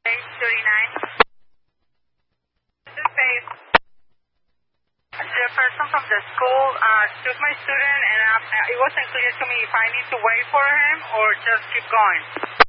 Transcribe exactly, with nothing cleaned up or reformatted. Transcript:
Page thirty-nine. This is Faith. The person from the school uh, took my student, and uh, it wasn't clear to me if I need to wait for him or just keep going.